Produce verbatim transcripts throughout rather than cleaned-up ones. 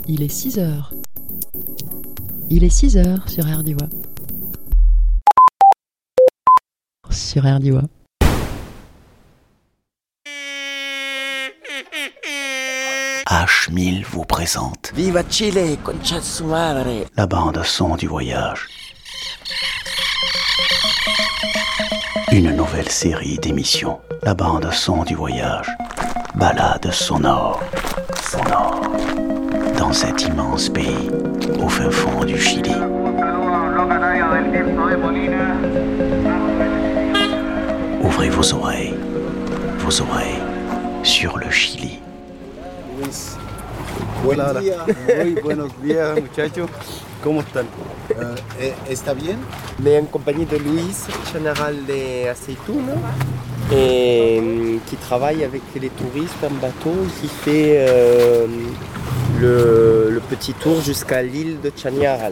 Il est six heures. Il est six heures sur R D W A. Sur R D W A. H mille vous présente Viva Chile, concha su madre. La bande son du voyage. Une nouvelle série d'émissions. La bande son du voyage. Balade sonore. Sonore. Dans cet immense pays, au fin fond du Chili. Ouvrez vos oreilles. Vos oreilles sur le Chili. Luis. Buenos días. Muy buenos días, muchachos. ¿Cómo están? Uh, ¿Está bien? Mais en compagnie de Luis, général de Aceituno, et qui travaille avec les touristes en bateau, qui fait euh, le, le petit tour jusqu'à l'île de Chañaral.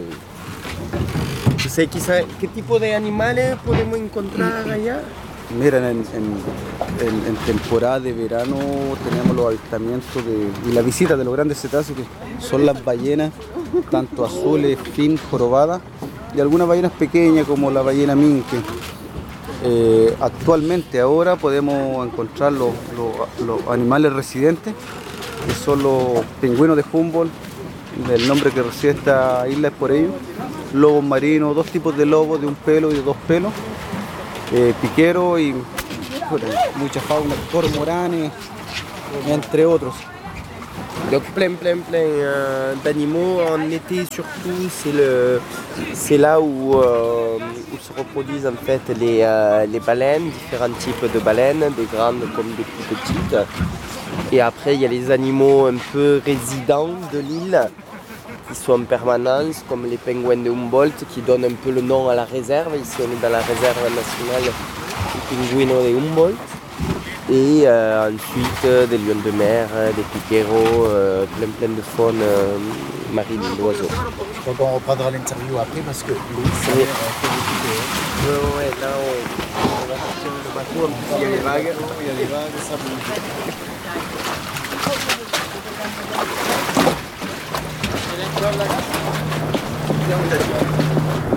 Tu sais qué tipo de animales podemos encontrar allá? Miren, en, en, en, en temporada de verano tenemos los avistamientos de, y la visita de los grandes cetáceos, que son las ballenas, tanto azules, fin, jorobadas, y algunas ballenas pequeñas como la ballena minke. Eh, actualmente ahora podemos encontrar los, los, los animales residentes, que son los pingüinos de Humboldt, el nombre que recibe esta isla es por ellos, lobos marinos, dos tipos de lobos, de un pelo y de dos pelos, eh, piquero y bueno, mucha fauna, cormoranes, entre otros. Donc plein plein plein euh, d'animaux en été surtout, c'est le c'est là où, euh, où se reproduisent en fait les, euh, les baleines, différents types de baleines, des grandes comme des plus petites. Et après il y a les animaux un peu résidents de l'île qui sont en permanence, comme les pingouins de Humboldt qui donnent un peu le nom à la réserve. Ici on est dans la réserve nationale des pingouinos de Humboldt. Et euh, ensuite euh, des lions de mer, euh, des piqueros, euh, plein plein de faune euh, marine, d'oiseaux. Donc on reprendra l'interview après parce que Louis, ça Oui. a fait beaucoup de... Ouais, ouais, là on, on va partir le bateau, en plus il y a les vagues. Il y a les vagues, ça bouge. Viens, on